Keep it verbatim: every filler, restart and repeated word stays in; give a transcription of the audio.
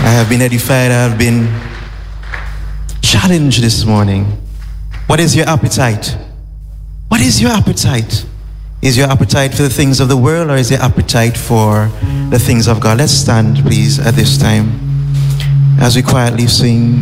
I have been edified, I have been challenged this morning. What is your appetite? What is your appetite? Is your appetite for the things of the world, or is your appetite for the things of God? Let's stand, please, at this time as we quietly sing.